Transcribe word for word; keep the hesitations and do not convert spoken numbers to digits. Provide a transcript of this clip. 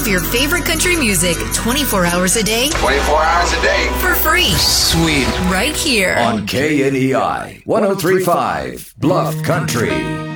of your favorite country music twenty-four hours a day. twenty-four hours a day. For free. Sweet. Right here. On K N E I one oh three point five Bluff Country.